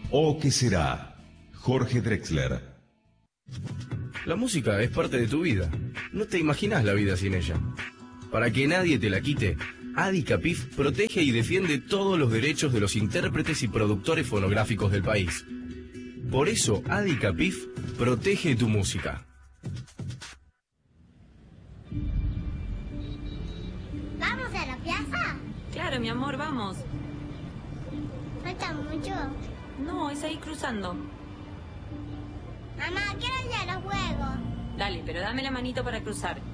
¿O qué será? Jorge Drexler. La música es parte de tu vida. No te imaginas la vida sin ella. Para que nadie te la quite, Adicapif protege y defiende todos los derechos de los intérpretes y productores fonográficos del país. Por eso, Adicapif protege tu música. ¿Vamos a la plaza? Claro, mi amor, vamos. ¿Falta mucho? No, es ahí cruzando. Mamá, quiero ir a los juegos. Dale, pero dame la manito para cruzar.